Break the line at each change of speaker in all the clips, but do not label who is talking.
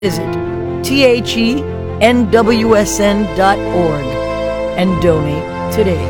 Visit THENWSN.org and donate today.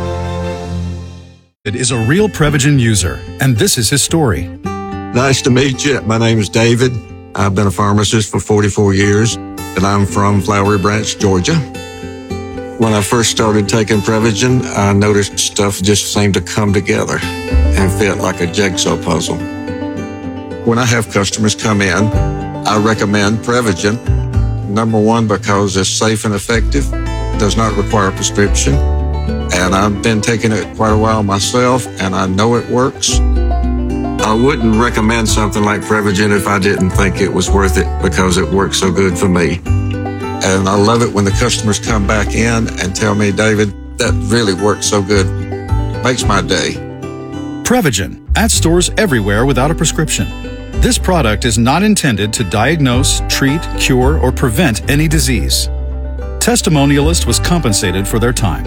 It is a real Prevagen user, and this is his story.
Nice to meet you. My name is David. I've been a pharmacist for 44 years, and I'm from Flowery Branch, Georgia. When I first started taking Prevagen, I noticed stuff just seemed to come together and fit like a jigsaw puzzle. When I have customers come in, I recommend Prevagen. Number one, because it's safe and effective, does not require a prescription, and I've been taking it quite a while myself, and I know it works. I wouldn't recommend something like Prevagen if I didn't think it was worth it because it works so good for me. And I love it when the customers come back in and tell me, David, that really works so good. Makes my day.
Prevagen, at stores everywhere without a prescription. This product is not intended to diagnose, treat, cure, or prevent any disease. Testimonialist was compensated for their time.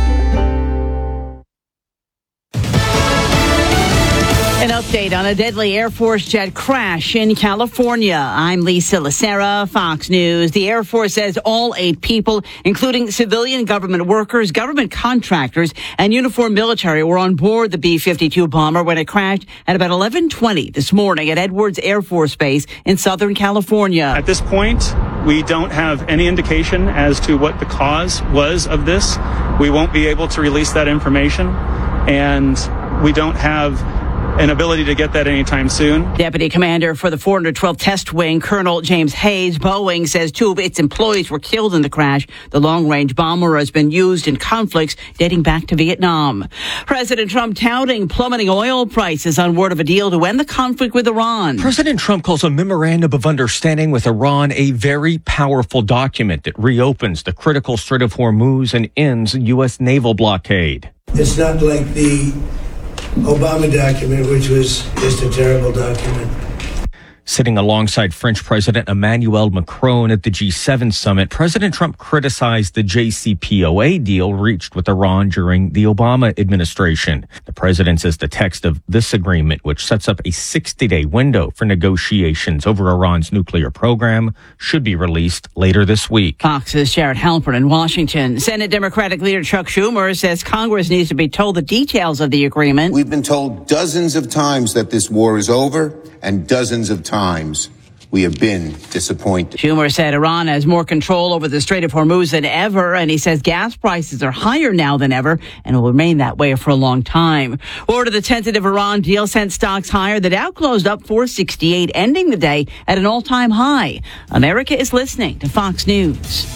An update on a deadly Air Force jet crash in California. I'm Lisa Lacera, Fox News. The Air Force says all 8 people, including civilian government workers, government contractors, and uniformed military, were on board the B-52 bomber when it crashed at about 11:20 this morning at Edwards Air Force Base in Southern California.
At this point, we don't have any indication as to what the cause was of this. We won't be able to release that information, and we don't have an ability to get that anytime soon.
Deputy Commander for the 412th Test Wing, Colonel James Hayes, Boeing says 2 of its employees were killed in the crash. The long-range bomber has been used in conflicts dating back to Vietnam. President Trump touting plummeting oil prices on word of a deal to end the conflict with Iran.
President Trump calls a memorandum of understanding with Iran a very powerful document that reopens the critical Strait of Hormuz and ends U.S. naval blockade.
It's not like the Obama document, which was just a terrible document.
Sitting alongside French President Emmanuel Macron at the G7 summit, President Trump criticized the JCPOA deal reached with Iran during the Obama administration. The president says the text of this agreement, which sets up a 60-day window for negotiations over Iran's nuclear program, should be released later this week.
Fox's Jared Halpern in Washington. Senate Democratic leader Chuck Schumer says Congress needs to be told the details of the agreement.
We've been told dozens of times that this war is over, and dozens of times we have been disappointed.
Schumer said Iran has more control over the Strait of Hormuz than ever, and he says gas prices are higher now than ever and will remain that way for a long time. Word of the tentative Iran deal sent stocks higher. The Dow closed up 468, ending the day at an all-time high. America is listening to Fox News.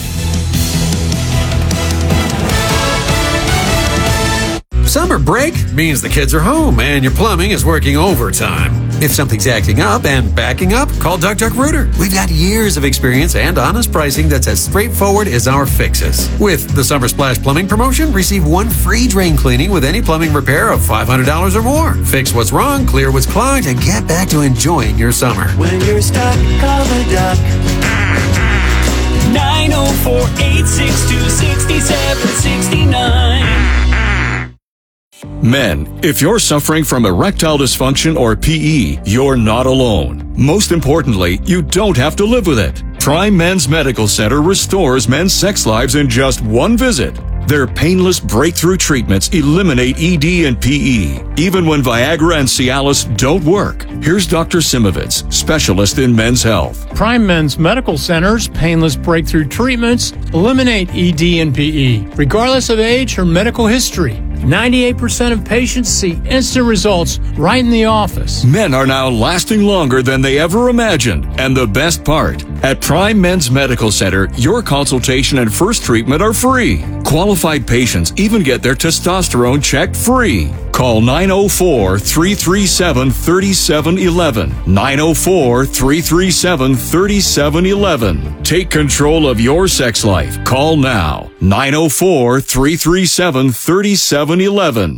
Summer break means the kids are home and your plumbing is working overtime. If something's acting up and backing up, call Duck Duck Rooter. We've got years of experience and honest pricing that's as straightforward as our fixes. With the Summer Splash Plumbing promotion, receive 1 free drain cleaning with any plumbing repair of $500 or more. Fix what's wrong, clear what's clogged, and get back to enjoying your summer.
When you're stuck, call the Duck. 904-862-6769.
Men, if you're suffering from erectile dysfunction or PE, you're not alone. Most importantly, you don't have to live with it. Prime Men's Medical Center restores men's sex lives in just 1 visit. Their painless breakthrough treatments eliminate ED and PE, even when Viagra and Cialis don't work. Here's Dr. Simovitz, specialist in men's health.
Prime Men's Medical Center's painless breakthrough treatments eliminate ED and PE, regardless of age or medical history. 98% of patients see instant results right in the office.
Men are now lasting longer than they ever imagined. And the best part, at Prime Men's Medical Center, your consultation and first treatment are free. Qualified patients even get their testosterone checked free. Call 904-337-3711. 904-337-3711. Take control of your sex life. Call now. 904-337-3711.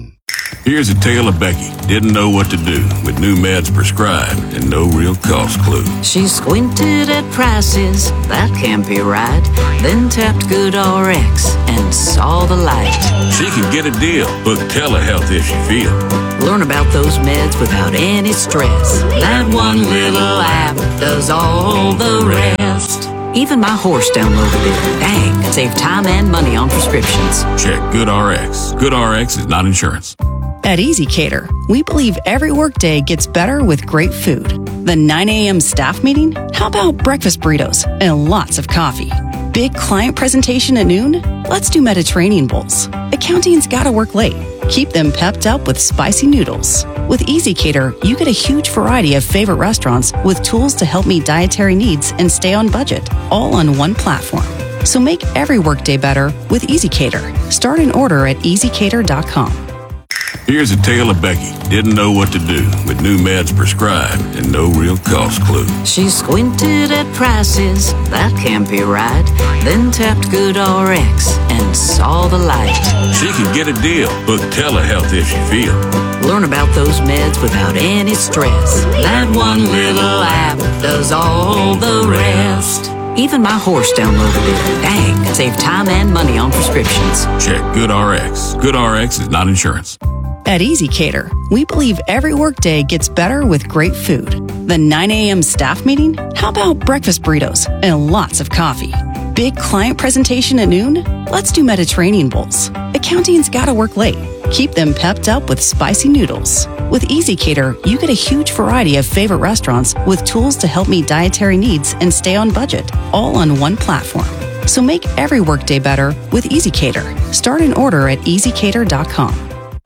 Here's a tale of Becky. Didn't know what to do with new meds prescribed and no real cost clue.
She squinted at prices, that can't be right. Then tapped GoodRx and saw the light.
She can get a deal. Book telehealth if she feel.
Learn about those meds without any stress. That one little app does all the rest. Even my horse downloaded it. Dang, save time and money on prescriptions.
Check GoodRx. GoodRx is not insurance.
At EasyCater, we believe every workday gets better with great food. The 9 a.m. staff meeting? How about breakfast burritos and lots of coffee? Big client presentation at noon? Let's do Mediterranean bowls. Accounting's gotta work late. Keep them pepped up with spicy noodles. With EasyCater, you get a huge variety of favorite restaurants with tools to help meet dietary needs and stay on budget, all on one platform. So make every workday better with EasyCater. Start an order at easycater.com.
Here's a tale of Becky. Didn't know what to do with new meds prescribed and no real cost clue.
She squinted at prices, that can't be right. Then tapped GoodRx and saw the light.
She can get a deal. Book telehealth if she feel.
Learn about those meds without any stress. That one little app does all the rest. Even my horse downloaded it. Dang, save time and money on prescriptions.
Check GoodRx. GoodRx is not insurance.
At EasyCater, we believe every workday gets better with great food. The 9 a.m. staff meeting? How about breakfast burritos and lots of coffee? Big client presentation at noon? Let's do Mediterranean bowls. Accounting's gotta work late. Keep them pepped up with spicy noodles. With EasyCater, you get a huge variety of favorite restaurants with tools to help meet dietary needs and stay on budget, all on one platform. So make every workday better with EasyCater. Start an order at easycater.com.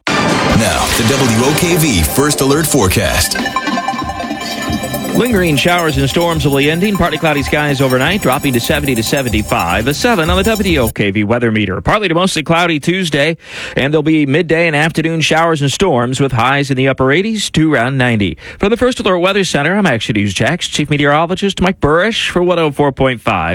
Now, the WOKV First Alert Forecast.
Lingering showers and storms will be ending. Partly cloudy skies overnight, dropping to 70 to 75. A 7 on the WOKV weather meter. Partly to mostly cloudy Tuesday, and there'll be midday and afternoon showers and storms with highs in the upper 80s to around 90. From the First Alert Weather Center, I'm Action News Jax Chief Meteorologist Mike Burrish for 104.5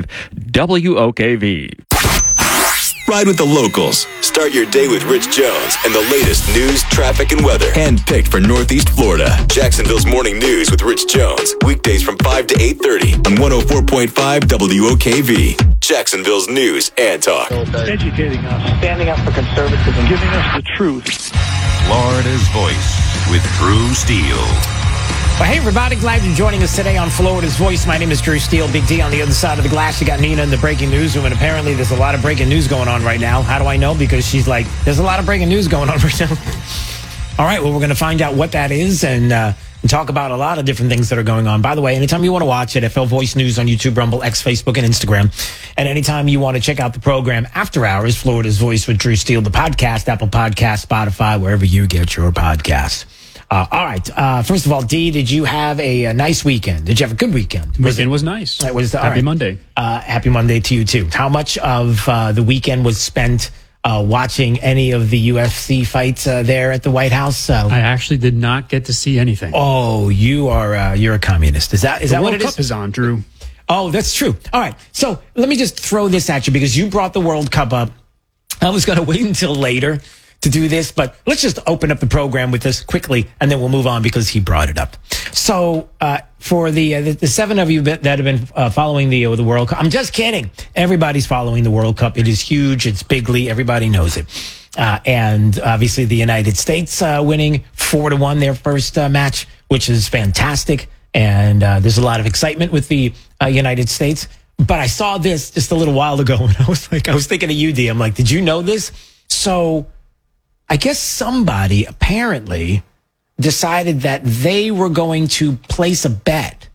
WOKV.
Ride with the locals. Start your day with Rich Jones and the latest news, traffic, and weather. Handpicked for Northeast Florida. Jacksonville's Morning News with Rich Jones. Weekdays from 5 to 8:30 on 104.5 WOKV. Jacksonville's news and talk.
Educating us, standing up for conservatism, giving us the truth.
Florida's Voice with Drew Steele.
Well, hey, everybody. Glad you're joining us today on Florida's Voice. My name is Drew Steele. Big D on the other side of the glass. You got Nina in the breaking newsroom, and apparently there's a lot of breaking news going on right now. How do I know? Because she's like, there's a lot of breaking news going on right now. All right, well, we're going to find out what that is and talk about a lot of different things that are going on. By the way, anytime you want to watch it, FL Voice News on YouTube, Rumble, X, Facebook, and Instagram. And anytime you want to check out the program after hours, Florida's Voice with Drew Steele, the podcast, Apple Podcast, Spotify, wherever you get your podcasts. All right. First of all, Dee, did you have a nice weekend? Did you have a good weekend?
Weekend was nice.
It was
Happy Monday.
Happy Monday to you too. How much of the weekend was spent watching any of the UFC fights there at the White House?
I actually did not get to see anything.
Oh, you're a communist. Is that what it is?
The World Cup is on, Drew.
Oh, that's true. All right. So let me just throw this at you because you brought the World Cup up. I was going to wait until later to do this, but let's just open up the program with this quickly, and then we'll move on because he brought it up. So, for the 7 of you that have been following the World Cup, I'm just kidding. Everybody's following the World Cup. It is huge. It's bigly. Everybody knows it. And obviously the United States winning 4-1 their first match, which is fantastic. And there's a lot of excitement with the United States. But I saw this just a little while ago, and I was thinking of you, D. I'm like, did you know this? So I guess somebody apparently decided that they were going to place a bet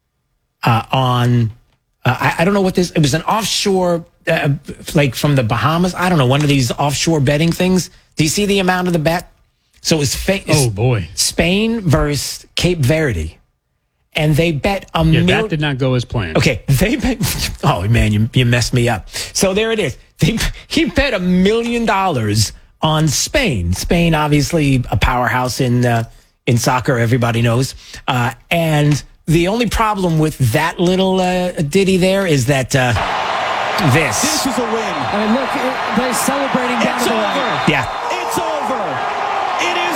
on, I don't know what this, it was an offshore, like from the Bahamas. I don't know, one of these offshore betting things. Do you see the amount of the bet? So it was Spain versus Cape Verde. And they bet $1 million.
That did not go as planned.
Okay, they bet. Oh man, you messed me up. So there it is. He bet $1 million on Spain. Spain, obviously a powerhouse in soccer, everybody knows. And the only problem with that little ditty there is that this.
This is a win. I mean, look, they're celebrating down the way.
Yeah.
It's over. It is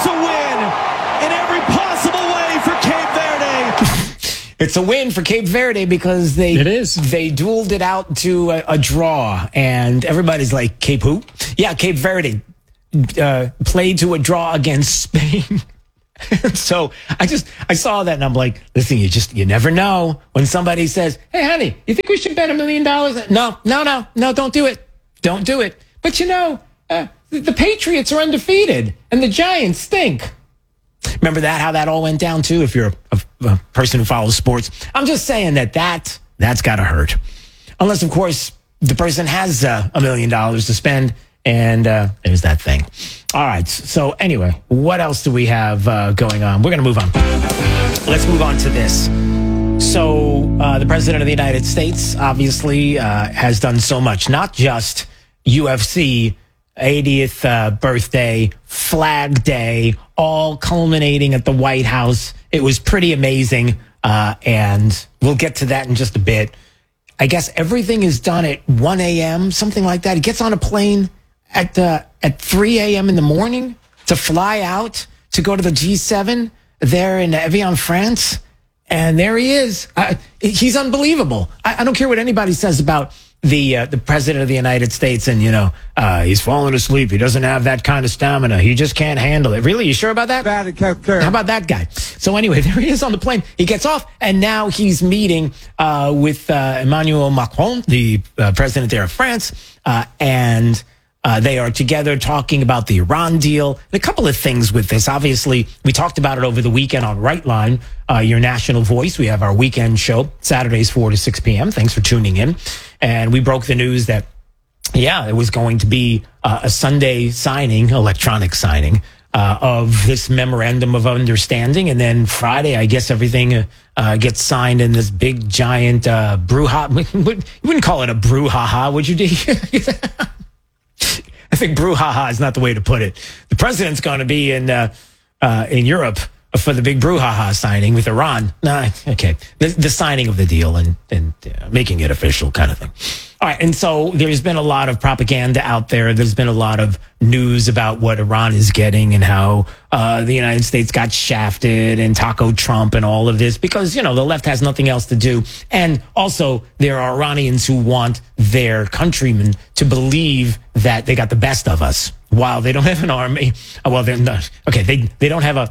it's a win for Cape Verde because they dueled it out to a draw, and everybody's like, Cape who? Yeah, Cape Verde played to a draw against Spain. So I saw that and I'm like, listen, you never know when somebody says, hey, honey, you think we should bet $1 million? No, don't do it. Don't do it. But the Patriots are undefeated and the Giants stink. Remember how that all went down too, if you're a person who follows sports? I'm just saying that's got to hurt. Unless, of course, the person has $1 million to spend. And there's that thing. All right. So anyway, what else do we have going on? We're going to move on. Let's move on to this. So the President of the United States obviously has done so much, not just UFC, 80th birthday, Flag Day, all culminating at the White House. It was pretty amazing. And we'll get to that in just a bit. I guess everything is done at 1 a.m., something like that. He gets on a plane at 3 a.m. in the morning to fly out to go to the G7 there in Evian, France. And there he is. He's unbelievable. I don't care what anybody says about the President of the United States and, he's falling asleep. He doesn't have that kind of stamina. He just can't handle it. Really? You sure about that? How about that guy? So anyway, there he is on the plane. He gets off, and now he's meeting with Emmanuel Macron, the president there of France, and they are together talking about the Iran deal and a couple of things with this. Obviously, we talked about it over the weekend on Right Line, your national voice. We have our weekend show, Saturdays 4 to 6 p.m. Thanks for tuning in. And we broke the news that, it was going to be a Sunday signing, electronic signing, of this memorandum of understanding. And then Friday, I guess everything gets signed in this big, giant brouhaha. You wouldn't call it a brouhaha, would you, D? I think brouhaha is not the way to put it. The president's going to be in Europe for the big brouhaha signing with Iran. Okay. The signing of the deal and making it official kind of thing. All right. And so there's been a lot of propaganda out there. There's been a lot of news about what Iran is getting and how the United States got shafted and Taco Trump and all of this because, the left has nothing else to do. And also there are Iranians who want their countrymen to believe that they got the best of us while they don't have an army. Well, they're not. Okay. They don't have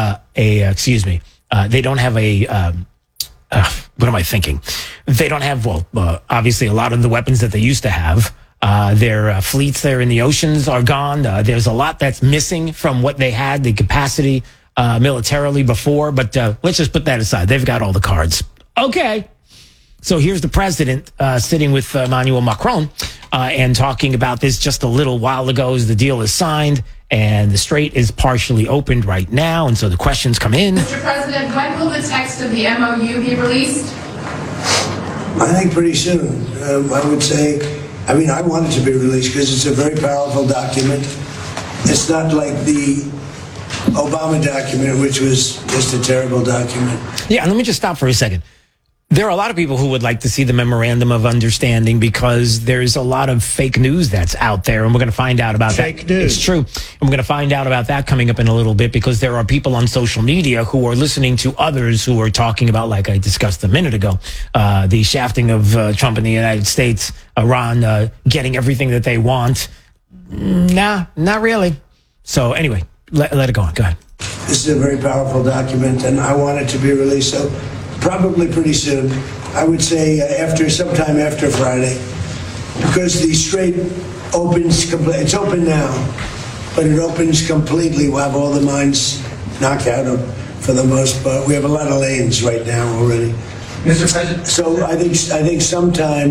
they don't have what am I thinking? They don't have, obviously a lot of the weapons that they used to have. Their fleets there in the oceans are gone. There's a lot that's missing from what they had, the capacity militarily before. But let's just put that aside. They've got all the cards. Okay. So here's the president sitting with Emmanuel Macron and talking about this just a little while ago as the deal is signed. And the Strait is partially opened right now. And so the questions come in.
Mr. President, when will the text of the MOU be released?
I think pretty soon. I would say, I want it to be released because it's a very powerful document. It's not like the Obama document, which was just a terrible document.
Yeah, let me just stop for a second. There are a lot of people who would like to see the memorandum of understanding because there's a lot of fake news that's out there, and we're going to find out about that.
Fake news.
It's true. And we're going to find out about that coming up in a little bit because there are people on social media who are listening to others who are talking about, like I discussed a minute ago, the shafting of Trump in the United States, Iran getting everything that they want. Nah, not really. So anyway, let it go on. Go ahead.
This is a very powerful document, and I want it to be released. So probably pretty soon. I would say sometime after Friday, because the Strait opens. It's open now, but it opens completely. We'll have all the mines knocked out for the most part. We have a lot of lanes right now already.
Mr. President.
So I think sometime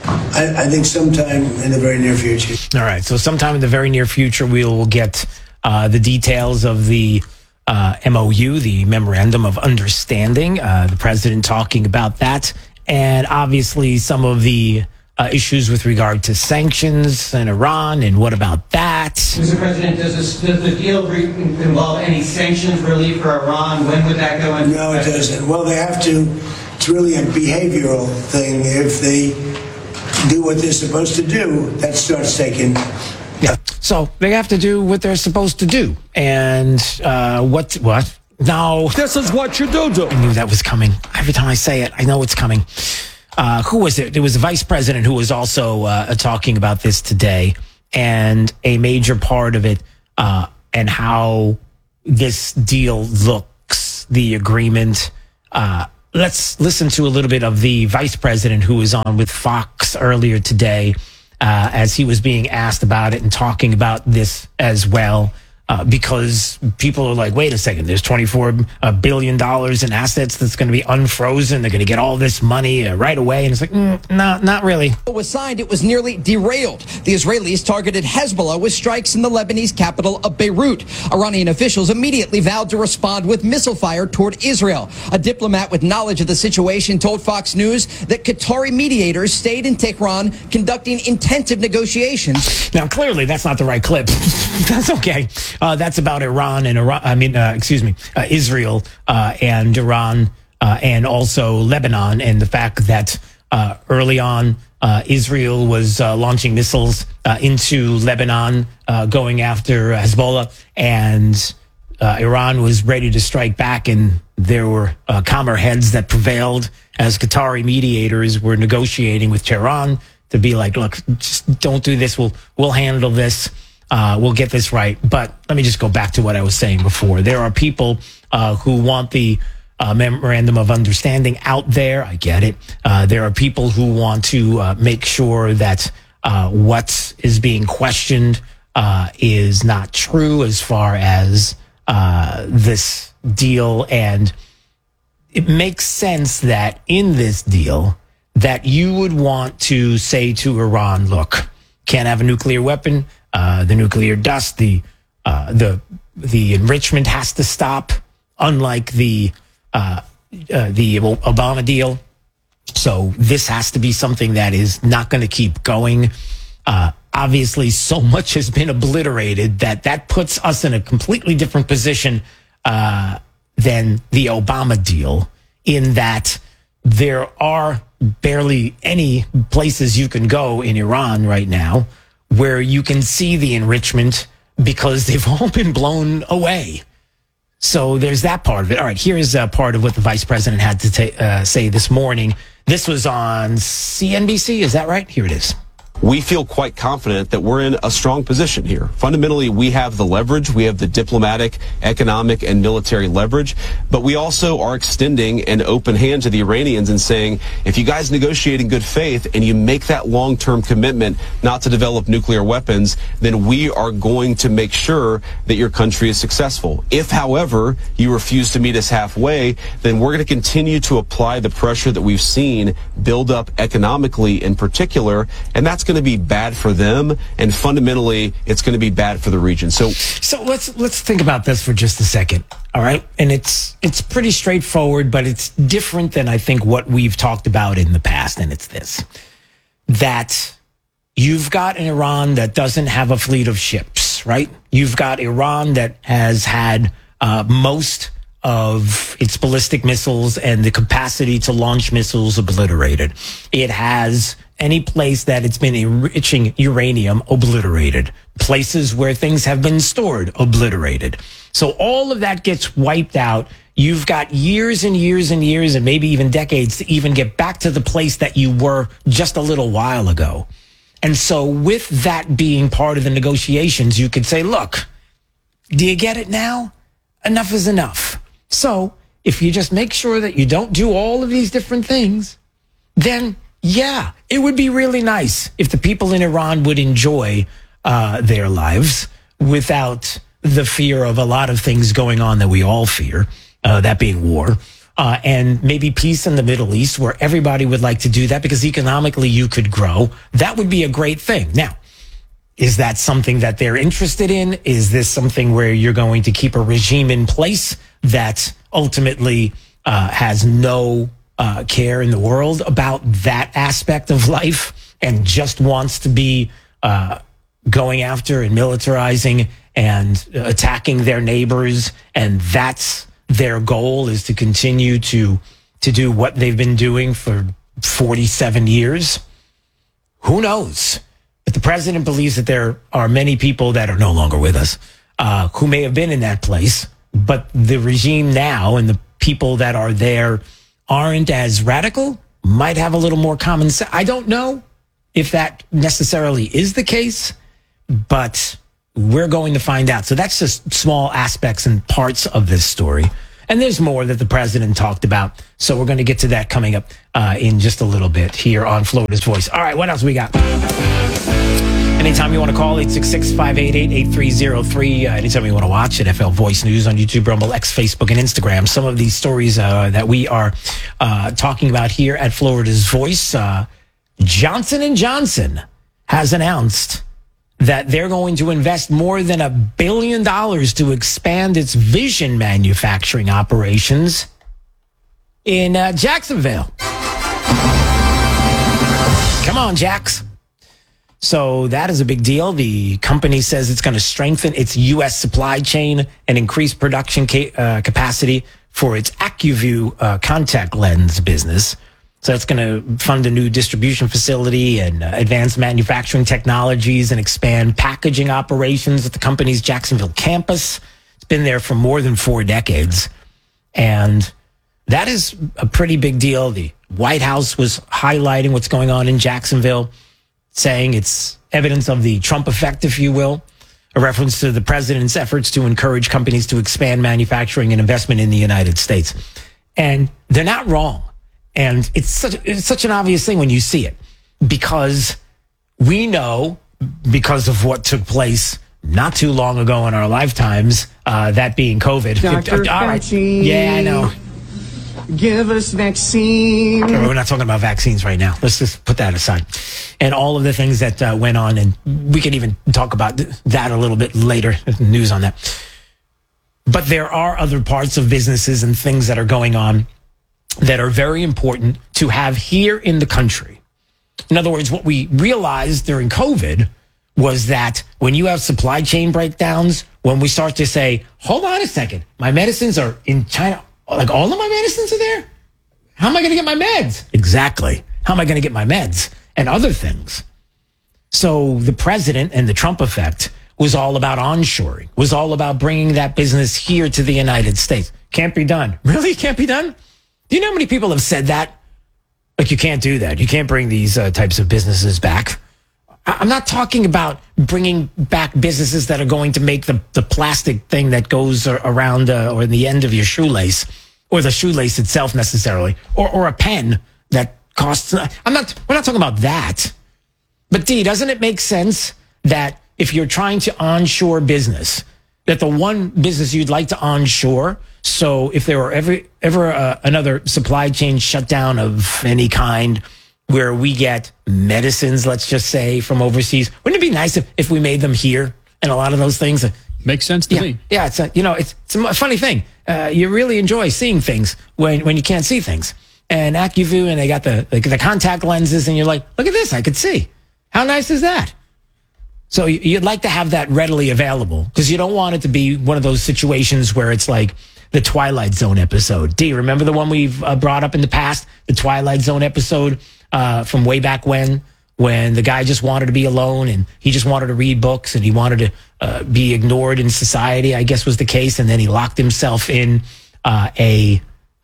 in the very near future.
All right. So sometime in the very near future, we'll get the details of the MOU, the Memorandum of Understanding, the president talking about that, and obviously some of the issues with regard to sanctions and Iran, and what about that?
Mr. President, does the deal involve any sanctions relief for Iran? When would that go into
No, it doesn't. Well, they have to. It's really a behavioral thing. If they do what they're supposed to do, that starts taking...
Yeah. So they have to do what they're supposed to do. And what? No.
This is what you do.
I knew that was coming. Every time I say it, I know it's coming. Who was it? It was the vice president who was also talking about this today, and a major part of it and how this deal looks, the agreement. Let's listen to a little bit of the vice president who was on with Fox earlier today as he was being asked about it and talking about this as well. Because people are like, wait a second, there's $24 billion in assets that's going to be unfrozen. They're going to get all this money right away. And it's like, no, not really.
It was signed, it was nearly derailed. The Israelis targeted Hezbollah with strikes in the Lebanese capital of Beirut. Iranian officials immediately vowed to respond with missile fire toward Israel. A diplomat with knowledge of the situation told Fox News that Qatari mediators stayed in Tehran conducting intensive negotiations.
Now, clearly, that's not the right clip. That's okay. That's about Iran and Israel and Iran and also Lebanon, and the fact that early on Israel was launching missiles into Lebanon, going after Hezbollah, and Iran was ready to strike back, and there were calmer heads that prevailed as Qatari mediators were negotiating with Tehran to be like, look, just don't do this. We'll handle this. We'll get this right. But let me just go back to what I was saying before. There are people who want the memorandum of understanding out there. I get it. There are people who want to make sure that what is being questioned is not true as far as this deal. And it makes sense that in this deal that you would want to say to Iran, look, can't have a nuclear weapon. The nuclear dust, the enrichment has to stop, unlike the Obama deal. So this has to be something that is not going to keep going. Obviously, so much has been obliterated that puts us in a completely different position than the Obama deal, in that there are barely any places you can go in Iran right now where you can see the enrichment because they've all been blown away. So there's that part of it. All right, here's part of what the vice president had to say this morning. This was on CNBC, is that right? Here it is.
We feel quite confident that we're in a strong position here. Fundamentally, we have the leverage. We have the diplomatic, economic, and military leverage. But we also are extending an open hand to the Iranians and saying, if you guys negotiate in good faith and you make that long-term commitment not to develop nuclear weapons, then we are going to make sure that your country is successful. If, however, you refuse to meet us halfway, then we're going to continue to apply the pressure that we've seen build up economically in particular, and that's going to be bad for them, and fundamentally it's going to be bad for the region. So
let's think about this for just a second. All right, and it's pretty straightforward, but it's different than I think what we've talked about in the past. And it's this: that you've got an Iran that doesn't have a fleet of ships, right? You've got Iran that has had most of its ballistic missiles and the capacity to launch missiles obliterated. It has any place that it's been enriching uranium obliterated. Places where things have been stored obliterated. So all of that gets wiped out. You've got years and years and years and maybe even decades to even get back to the place that you were just a little while ago. And so with that being part of the negotiations, you could say, look, do you get it now? Enough is enough. So if you just make sure that you don't do all of these different things, then yeah, it would be really nice if the people in Iran would enjoy their lives without the fear of a lot of things going on that we all fear, that being war, and maybe peace in the Middle East, where everybody would like to do that because economically you could grow. That would be a great thing. Now, is that something that they're interested in? Is this something where you're going to keep a regime in place that ultimately has no care in the world about that aspect of life and just wants to be going after and militarizing and attacking their neighbors, and that's their goal, is to continue to do what they've been doing for 47 years? Who knows? But the president believes that there are many people that are no longer with us who may have been in that place but the regime now and the people that are there aren't as radical, might have a little more common sense. I don't know if that necessarily is the case, but we're going to find out. So that's just small aspects and parts of this story. And there's more that the president talked about. So we're going to get to that coming up in just a little bit here on Florida's Voice. All right, what else we got? Anytime you want to call, 866-588-8303. Anytime you want to watch it, FL Voice News on YouTube, Rumble, X, Facebook, and Instagram. Some of these stories that we are talking about here at Florida's Voice. Johnson & Johnson has announced that they're going to invest more than $1 billion to expand its vision manufacturing operations in Jacksonville. Come on, Jax. So that is a big deal. The company says it's going to strengthen its U.S. supply chain and increase production capacity for its AccuView contact lens business. So that's going to fund a new distribution facility and advanced manufacturing technologies and expand packaging operations at the company's Jacksonville campus. It's been there for more than 4 decades. And that is a pretty big deal. The White House was highlighting what's going on in Jacksonville, saying it's evidence of the Trump effect, if you will, a reference to the president's efforts to encourage companies to expand manufacturing and investment in the United States. And they're not wrong. And it's such an obvious thing when you see it, because we know, because of what took place not too long ago in our lifetimes, that being COVID.
Dr. Fauci.
Yeah, I know.
Give us vaccine.
We're not talking about vaccines right now. Let's just put that aside. And all of the things that went on, and we can even talk about that a little bit later, news on that. But there are other parts of businesses and things that are going on that are very important to have here in the country. In other words, what we realized during COVID was that when you have supply chain breakdowns, when we start to say, hold on a second, my medicines are in China, like all of my medicines are there? How am I going to get my meds? Exactly. How am I going to get my meds and other things? So the president and the Trump effect was all about onshoring, was all about bringing that business here to the United States. Can't be done. Really? Can't be done? Do you know how many people have said that? Like, you can't do that. You can't bring these types of businesses back. I'm not talking about bringing back businesses that are going to make the plastic thing that goes around or the end of your shoelace, or the shoelace itself necessarily, or a pen that costs. We're not talking about that. But D, doesn't it make sense that if you're trying to onshore business, that the one business you'd like to onshore, so if there were ever another supply chain shutdown of any kind where we get medicines, let's just say, from overseas, wouldn't it be nice if we made them here? And a lot of those things
makes sense to me.
Yeah, it's a funny thing. You really enjoy seeing things when you can't see things. And AccuView, and they got the contact lenses, and you're like, look at this, I could see. How nice is that? So you'd like to have that readily available, because you don't want it to be one of those situations where it's like the Twilight Zone episode. D, remember the one we've brought up in the past? The Twilight Zone episode from way back when the guy just wanted to be alone and he just wanted to read books and he wanted to be ignored in society, I guess was the case. And then he locked himself in a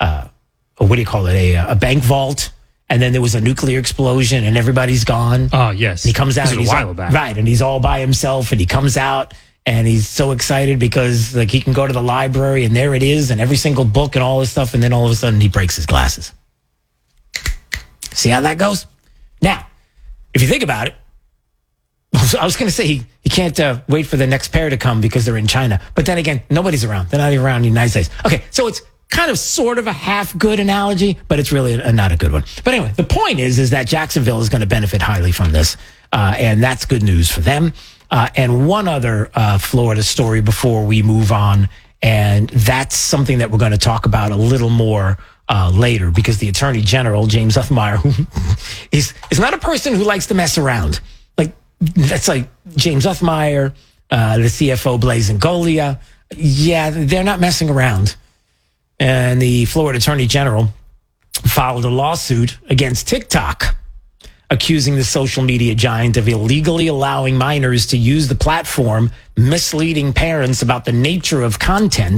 bank vault. And then there was a nuclear explosion and everybody's gone.
Oh, yes.
And he comes out.
This was a while back.
Right. And he's all by himself and he comes out and he's so excited because like he can go to the library and there it is and every single book and all this stuff. And then all of a sudden he breaks his glasses. See how that goes? Now, if you think about it, I was going to say he can't wait for the next pair to come because they're in China. But then again, nobody's around. They're not even around in the United States. Okay, so it's kind of sort of a half good analogy, but it's really not a good one. But anyway, the point is that Jacksonville is going to benefit highly from this. And that's good news for them. And one other Florida story before we move on. And that's something that we're going to talk about a little more later, because the Attorney General, James Othmeier, is not a person who likes to mess around. Like, that's like James Othmeier, the CFO, Blaise Ngolia. Yeah, they're not messing around. And the Florida Attorney General filed a lawsuit against TikTok, accusing the social media giant of illegally allowing minors to use the platform, misleading parents about the nature of content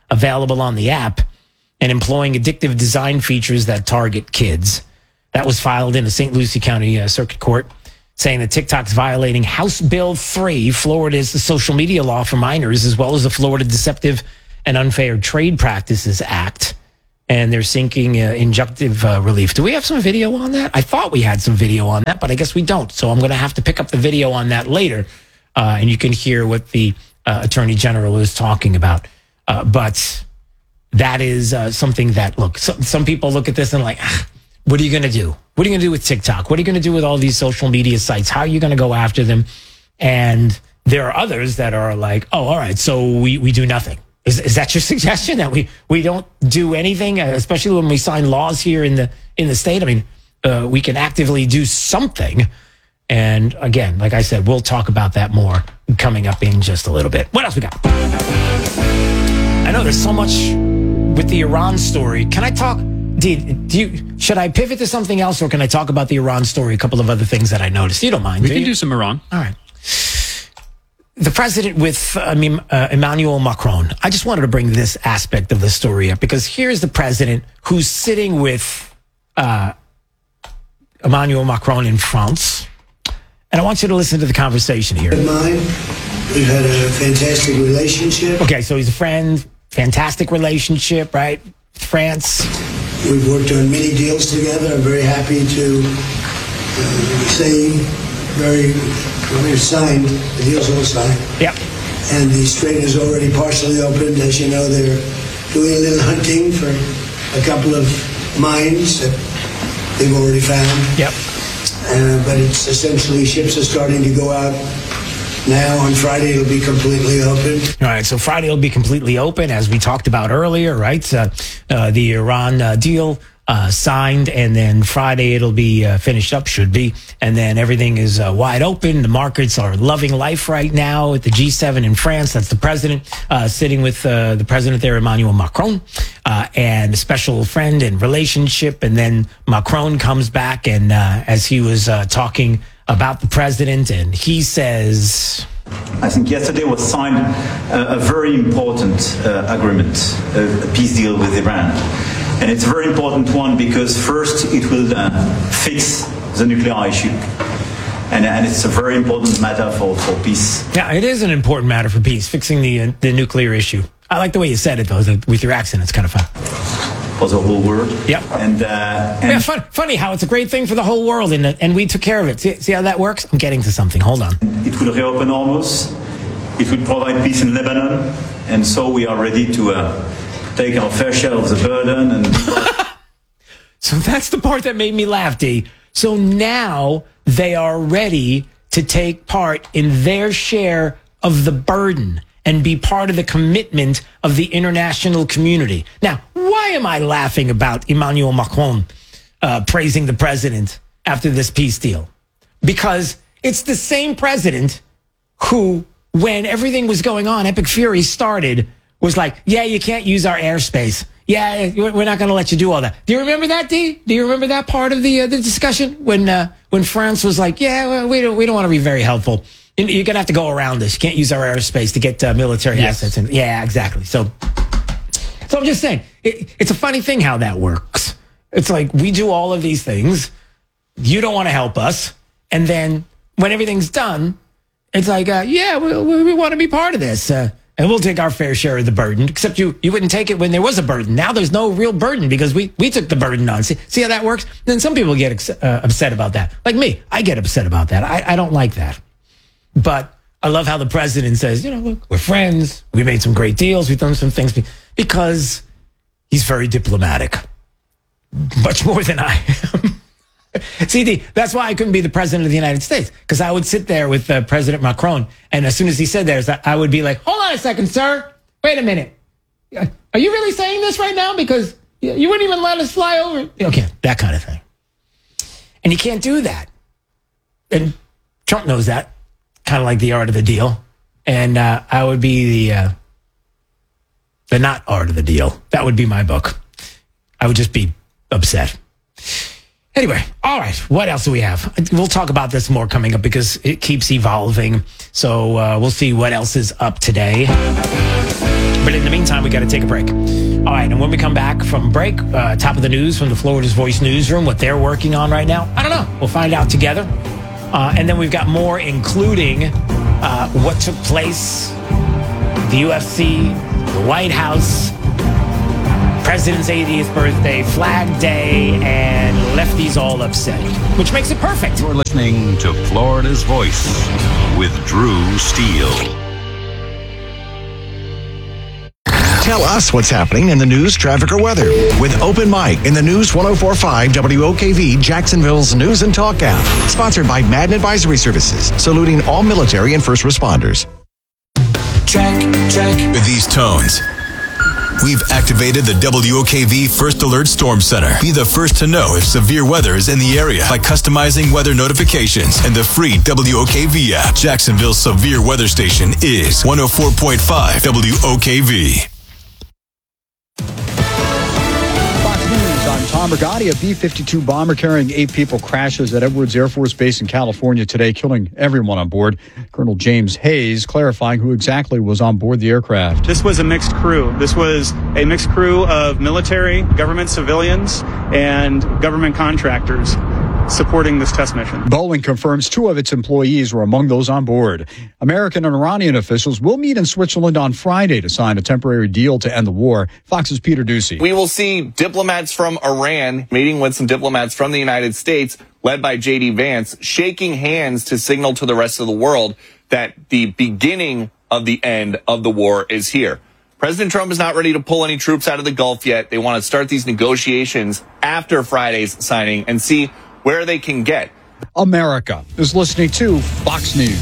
available on the app and employing addictive design features that target kids. That was filed in the St. Lucie County Circuit Court, saying that TikTok's violating House Bill 3, Florida's social media law for minors, as well as the Florida Deceptive and Unfair Trade Practices Act. And they're seeking injunctive relief. Do we have some video on that? I thought we had some video on that, but I guess we don't. So I'm going to have to pick up the video on that later, and you can hear what the Attorney General is talking about. But that is something that, look, some people look at this and like, what are you going to do? What are you going to do with TikTok? What are you going to do with all these social media sites? How are you going to go after them? And there are others that are like, oh, all right, so we do nothing. Is that your suggestion, that we don't do anything, especially when we sign laws here in the state? I mean, we can actively do something. And again, like I said, we'll talk about that more coming up in just a little bit. What else we got? I know there's so much with the Iran story. Can I talk? Should I pivot to something else, or can I talk about the Iran story? A couple of other things that I noticed. You don't mind?
We can do some Iran.
All right. The president with Emmanuel Macron. I just wanted to bring this aspect of the story up because here's the president who's sitting with Emmanuel Macron in France. And I want you to listen to the conversation here.
Mine. We've had a fantastic relationship.
Okay, so he's a friend, fantastic relationship, right? France.
We've worked on many deals together. I'm very happy to say we've signed, the deal's all signed.
Yep.
And the strait is already partially opened. As you know, they're doing a little hunting for a couple of mines that they've already found.
Yep.
But it's essentially, ships are starting to go out now. On Friday, it'll be completely open.
All right, so Friday will be completely open, as we talked about earlier, right? The Iran deal signed, and then Friday it'll be finished up, should be. And then everything is wide open. The markets are loving life right now at the G7 in France. That's the president sitting with the president there, Emmanuel Macron, and a special friend and relationship. And then Macron comes back, and as he was talking about the president, and he says,
I think yesterday was signed a very important agreement, a peace deal with Iran. And it's a very important one because first it will fix the nuclear issue. And it's a very important matter for peace.
Yeah, it is an important matter for peace, fixing the nuclear issue. I like the way you said it, though, with your accent. It's kind of fun.
For the whole world.
Yep.
And
yeah, funny how it's a great thing for the whole world, and we took care of it. See how that works? I'm getting to something. Hold on.
It will reopen Hormuz. It will provide peace in Lebanon. And so we are ready to take our fair share of the burden. And
So that's the part that made me laugh, D. So now they are ready to take part in their share of the burden and be part of the commitment of the international community. Now, why am I laughing about Emmanuel Macron praising the president after this peace deal? Because it's the same president who, when everything was going on, Epic Fury started, was like, yeah, you can't use our airspace. Yeah, we're not going to let you do all that. Do you remember that, D? Do you remember that part of the discussion when France was like, yeah, well, we don't want to be very helpful. You're going to have to go around this. You can't use our airspace to get military assets. Yeah, exactly. So I'm just saying, it's a funny thing how that works. It's like we do all of these things. You don't want to help us. And then when everything's done, it's like, yeah, we want to be part of this. And we'll take our fair share of the burden, except you wouldn't take it when there was a burden. Now there's no real burden because we took the burden on. See how that works? Then some people get upset about that. Like me, I get upset about that. I don't like that. But I love how the president says, look, we're friends. We made some great deals. We've done some things because he's very diplomatic. Much more than I am. See, that's why I couldn't be the president of the United States, because I would sit there with President Macron, and as soon as he said that, I would be like, hold on a second, sir. Wait a minute. Are you really saying this right now? Because you wouldn't even let us fly over. Okay, that kind of thing. And you can't do that. And Trump knows that, kind of like the art of the deal. And I would be the not art of the deal. That would be my book. I would just be upset. Anyway, all right, what else do we have? We'll talk about this more coming up because it keeps evolving. So we'll see what else is up today. But in the meantime, we got to take a break. All right, and when we come back from break, top of the news from the Florida's Voice newsroom, what they're working on right now, I don't know. We'll find out together. And then we've got more, including what took place, the UFC, the White House, President's 80th birthday, Flag Day, and lefties all upset, which makes it perfect.
You're listening to Florida's Voice with Drew Steele.
Tell us what's happening in the news, traffic, or weather with Open Mic in the News 104.5 WOKV, Jacksonville's News and Talk app. Sponsored by Madden Advisory Services, saluting all military and first responders.
Check. With these tones, we've activated the WOKV First Alert Storm Center. Be the first to know if severe weather is in the area by customizing weather notifications and the free WOKV app. Jacksonville's severe weather station is 104.5 WOKV.
I'm Tom Rigotti. A B-52 bomber carrying 8 people crashes at Edwards Air Force Base in California today, killing everyone on board. Colonel James Hayes clarifying who exactly was on board the aircraft.
This was a mixed crew. This was a mixed crew of military, government civilians, and government contractors supporting this test mission.
Boeing confirms 2 of its employees were among those on board. American and Iranian officials will meet in Switzerland on Friday to sign a temporary deal to end the war. Fox's Peter Ducey.
We will see diplomats from Iran meeting with some diplomats from the United States, led by J.D. Vance, shaking hands to signal to the rest of the world that the beginning of the end of the war is here. President Trump is not ready to pull any troops out of the Gulf yet. They want to start these negotiations after Friday's signing and see where they can get.
America is listening to Fox News.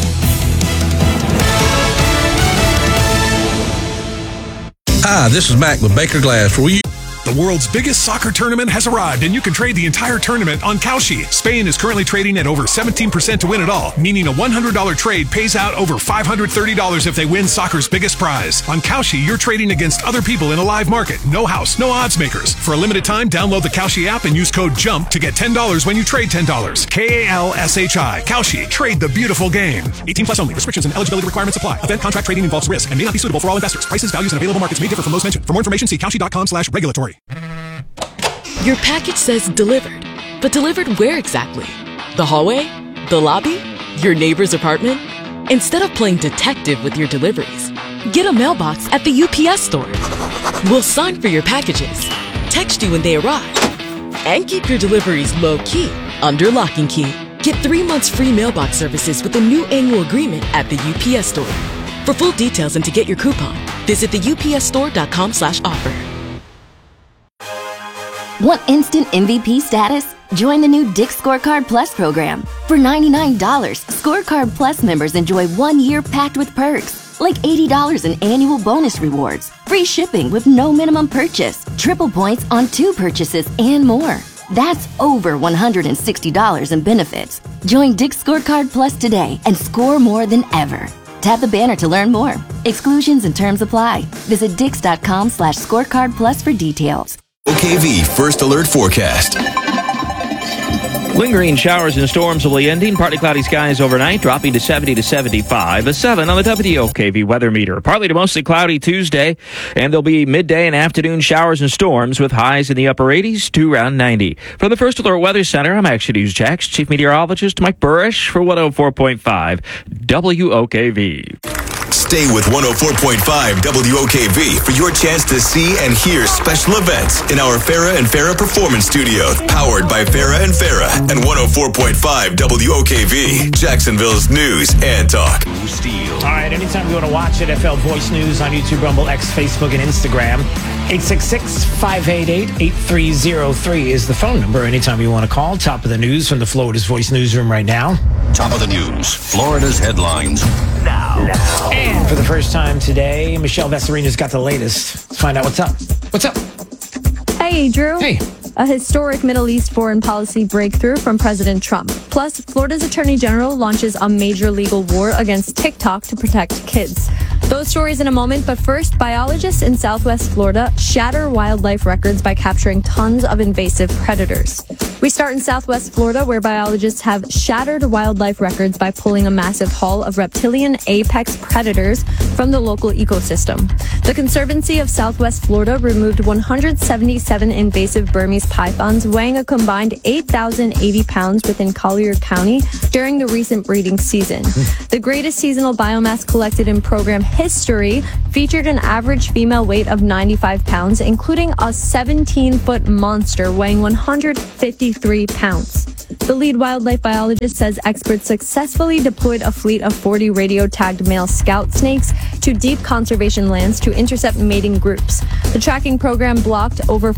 Hi, this is Mac with Baker Glass. The world's biggest soccer tournament has arrived, and you can trade the entire tournament on Kalshi. Spain is currently trading at over 17% to win it all, meaning a $100 trade pays out over $530 if they win soccer's biggest prize. On Kalshi, you're trading against other people in a live market. No house, no odds makers. For a limited time, download the Kalshi app and use code JUMP to get $10 when you trade $10. Kalshi. Kalshi. Trade the beautiful game. 18 plus only. Restrictions and eligibility requirements apply. Event contract trading involves risk and may not be suitable for all investors. Prices, values, and available markets may differ from those mentioned. For more information, see kalshi.com/regulatory.
Your package says delivered, but delivered where exactly? The hallway? The lobby? Your neighbor's apartment? Instead of playing detective with your deliveries, get a mailbox at the UPS store. We'll sign for your packages, text you when they arrive, and keep your deliveries low-key under lock and key. Get 3 months free mailbox services with a new annual agreement at the UPS store. For full details and to get your coupon, visit theupsstore.com/offer.
Want instant MVP status? Join the new Dick's Scorecard Plus program. For $99, Scorecard Plus members enjoy 1 year packed with perks, like $80 in annual bonus rewards, free shipping with no minimum purchase, triple points on 2 purchases, and more. That's over $160 in benefits. Join Dick's Scorecard Plus today and score more than ever. Tap the banner to learn more. Exclusions and terms apply. Visit dix.com/scorecard plus for details.
OKV First Alert Forecast.
Lingering showers and storms will be ending. Partly cloudy skies overnight, dropping to 70 to 75. A 7 on the WOKV weather meter. Partly to mostly cloudy Tuesday, and there'll be midday and afternoon showers and storms with highs in the upper 80s to around 90. From the First Alert Weather Center, I'm Action News Jax Chief Meteorologist Mike Burrish for 104.5 WOKV.
Stay with 104.5 WOKV for your chance to see and hear special events in our Farrah and Farrah Performance Studio, powered by Farrah and Farrah, and 104.5 WOKV, Jacksonville's News and Talk.
All right, anytime you want to watch NFL Voice News on YouTube, Rumble, X, Facebook, and Instagram, 866-588-8303 is the phone number. Anytime you want to call, top of the news from the Florida's Voice newsroom right now.
Top of the news, Florida's headlines now.
And for the first time today, Michelle Vesserina's got the latest. Let's find out what's up. What's up?
Hey, Drew.
Hey.
A historic Middle East foreign policy breakthrough from President Trump. Plus, Florida's Attorney General launches a major legal war against TikTok to protect kids. Those stories in a moment, but first, biologists in Southwest Florida shatter wildlife records by capturing tons of invasive predators. We start in Southwest Florida, where biologists have shattered wildlife records by pulling a massive haul of reptilian apex predators from the local ecosystem. The Conservancy of Southwest Florida removed 177 invasive Burmese pythons weighing a combined 8,080 pounds within Collier County during the recent breeding season. The greatest seasonal biomass collected in program history featured an average female weight of 95 pounds, including a 17-foot monster weighing 153 pounds. The lead wildlife biologist says experts successfully deployed a fleet of 40 radio-tagged male scout snakes to deep conservation lands to intercept mating groups. The tracking program blocked over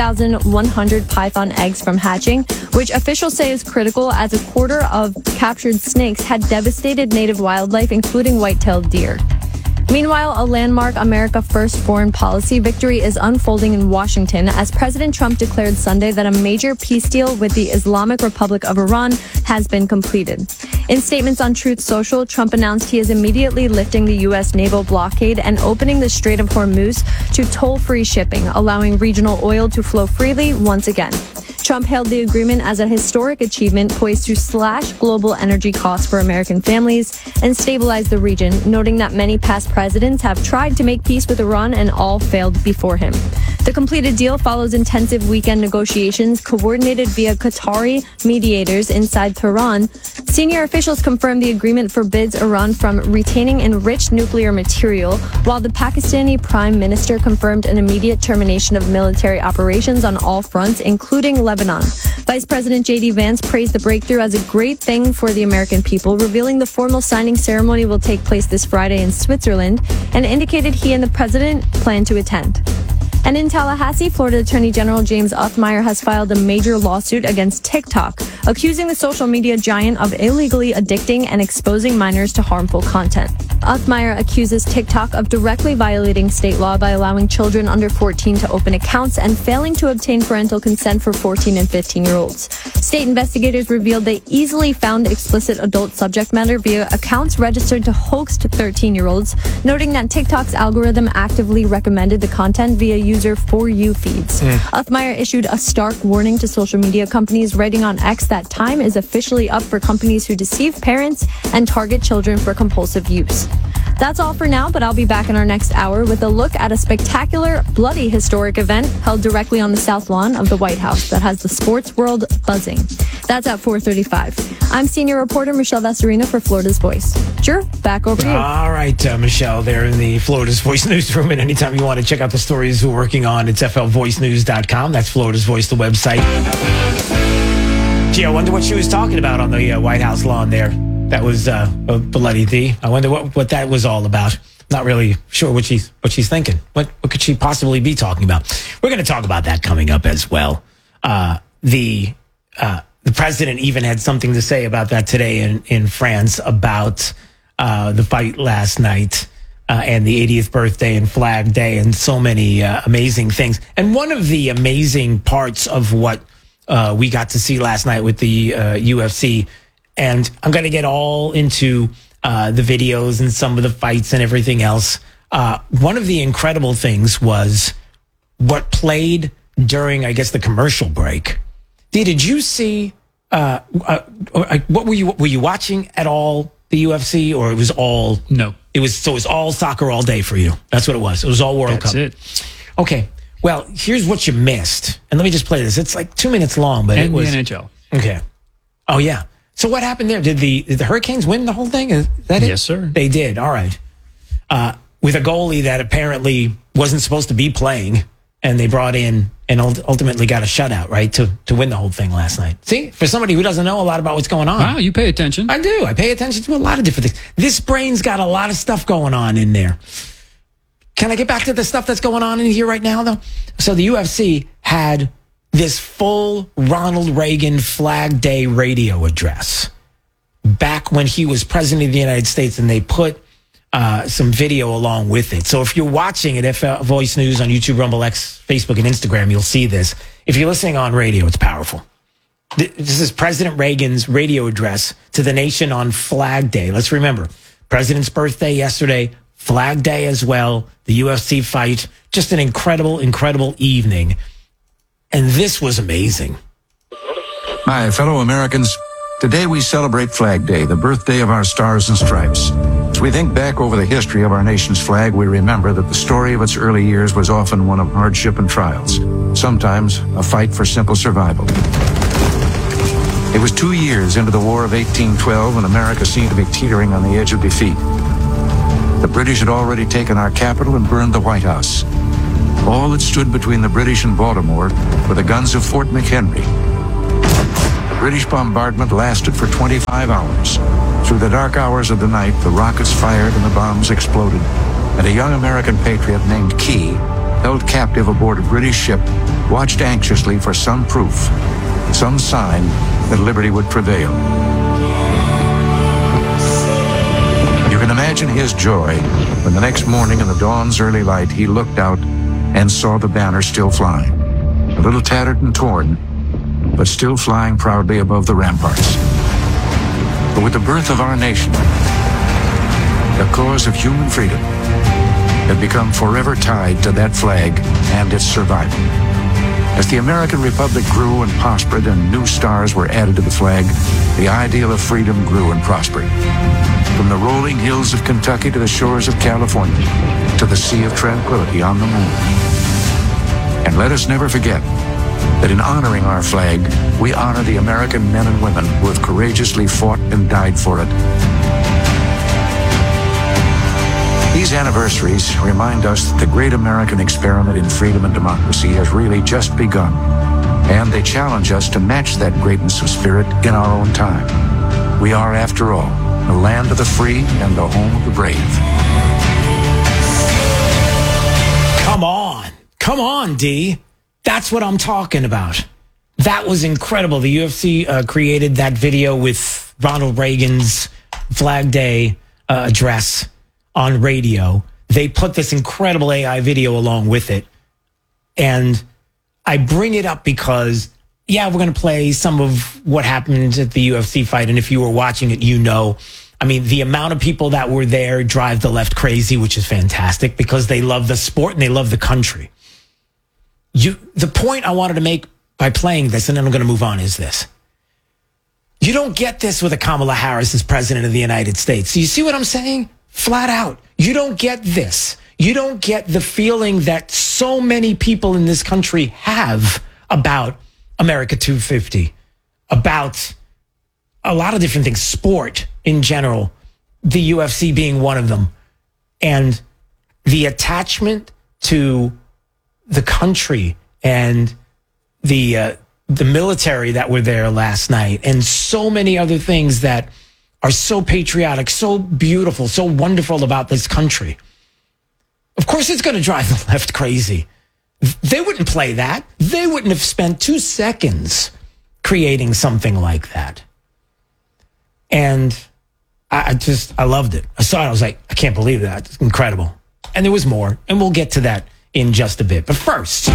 4,100 python eggs from hatching, which officials say is critical as a quarter of captured snakes had devastated native wildlife, including white-tailed deer. Meanwhile, a landmark America First foreign policy victory is unfolding in Washington as President Trump declared Sunday that a major peace deal with the Islamic Republic of Iran has been completed. In statements on Truth Social, Trump announced he is immediately lifting the U.S. naval blockade and opening the Strait of Hormuz to toll-free shipping, allowing regional oil to flow freely once again. Trump hailed the agreement as a historic achievement poised to slash global energy costs for American families and stabilize the region, noting that many past presidents have tried to make peace with Iran and all failed before him. The completed deal follows intensive weekend negotiations coordinated via Qatari mediators inside Tehran. Senior officials confirmed the agreement forbids Iran from retaining enriched nuclear material, while the Pakistani Prime Minister confirmed an immediate termination of military operations on all fronts, including Lebanon. Vice President J.D. Vance praised the breakthrough as a great thing for the American people, revealing the formal signing ceremony will take place this Friday in Switzerland, and indicated he and the president plan to attend. And in Tallahassee, Florida Attorney General James Othmeyer has filed a major lawsuit against TikTok, accusing the social media giant of illegally addicting and exposing minors to harmful content. Othmeyer accuses TikTok of directly violating state law by allowing children under 14 to open accounts and failing to obtain parental consent for 14 and 15-year-olds. State investigators revealed they easily found explicit adult subject matter via accounts registered to host 13-year-olds, noting that TikTok's algorithm actively recommended the content via user For You feeds. Othmeyer issued a stark warning to social media companies, writing on X that time is officially up for companies who deceive parents and target children for compulsive use. That's all for now, but I'll be back in our next hour with a look at a spectacular, bloody historic event held directly on the south lawn of the White House that has the sports world buzzing. That's at 4:35. I'm senior reporter Michelle Vassarina for Florida's Voice. Drew, back over to you.
All right, Michelle, there in the Florida's Voice newsroom. And anytime you want to check out the stories we're working on, it's flvoicenews.com. That's Florida's Voice, the website. Gee, I wonder what she was talking about on the White House lawn there. That was a bloody D. I wonder what that was all about. Not really sure what she's thinking. What could she possibly be talking about? We're going to talk about that coming up as well. The president even had something to say about that today in France about the fight last night and the 80th birthday and Flag Day and so many amazing things. And one of the amazing parts of what we got to see last night with the UFC. And I'm going to get all into the videos and some of the fights and everything else. One of the incredible things was what played during, I guess, the commercial break. Did you see, what were you watching at all, the UFC, or it was all?
No.
It was all soccer all day for you. That's what it was. It was all World Cup.
That's it.
Okay. Well, here's what you missed. And let me just play this. It's like 2 minutes long, but
and
it was.
the NHL.
Okay. Oh, yeah. So what happened there? Did the Hurricanes win the whole thing? Is that it?
Yes, sir.
They did. All right. With a goalie that apparently wasn't supposed to be playing, and they brought in and ultimately got a shutout, right, to win the whole thing last night. See, for somebody who doesn't know a lot about what's going on.
Wow, you pay attention.
I do. I pay attention to a lot of different things. This brain's got a lot of stuff going on in there. Can I get back to the stuff that's going on in here right now, though? So the UFC had this full Ronald Reagan Flag Day radio address back when he was president of the United States, and they put some video along with it. So if you're watching at FL Voice News on YouTube, Rumble, X, Facebook, and Instagram, you'll see this. If you're listening on radio, it's powerful. This is President Reagan's radio address to the nation on Flag Day. Let's remember, President's birthday yesterday, Flag Day as well, the UFC fight, just an incredible, incredible evening. And this was amazing.
My fellow Americans, today we celebrate Flag Day, the birthday of our stars and stripes. As we think back over the history of our nation's flag, we remember that the story of its early years was often one of hardship and trials, sometimes a fight for simple survival. It was 2 years into the War of 1812 when America seemed to be teetering on the edge of defeat. The British had already taken our capital and burned the White House. All that stood between the British and Baltimore were the guns of Fort McHenry. The British bombardment lasted for 25 hours. Through the dark hours of the night, the rockets fired and the bombs exploded, and a young American patriot named Key, held captive aboard a British ship, watched anxiously for some proof, some sign that liberty would prevail. You can imagine his joy when the next morning in the dawn's early light he looked out and saw the banner still flying, a little tattered and torn, but still flying proudly above the ramparts. But with the birth of our nation, the cause of human freedom had become forever tied to that flag and its survival. As the American Republic grew and prospered and new stars were added to the flag, the ideal of freedom grew and prospered. From the rolling hills of Kentucky to the shores of California, to the Sea of Tranquility on the moon. And let us never forget that in honoring our flag, we honor the American men and women who have courageously fought and died for it. These anniversaries remind us that the great American experiment in freedom and democracy has really just begun, and they challenge us to match that greatness of spirit in our own time. We are, after all, the land of the free and the home of the brave.
Come on, D. That's what I'm talking about. That was incredible. The UFC created that video with Ronald Reagan's Flag Day address on radio. They put this incredible AI video along with it. And I bring it up because, yeah, we're going to play some of what happened at the UFC fight. And if you were watching it, you know, I mean, the amount of people that were there drive the left crazy, which is fantastic because they love the sport and they love the country. The point I wanted to make by playing this, and then I'm going to move on, is this. You don't get this with a Kamala Harris as president of the United States. So you see what I'm saying? Flat out. You don't get this. You don't get the feeling that so many people in this country have about America 250, about a lot of different things, sport in general, the UFC being one of them, and the attachment to the country and the military that were there last night, and so many other things that are so patriotic, so beautiful, so wonderful about this country. Of course, it's going to drive the left crazy. They wouldn't play that. They wouldn't have spent 2 seconds creating something like that. And I loved it. I saw it. I was like, I can't believe that. It's incredible. And there was more. And we'll get to that in just a bit. But first,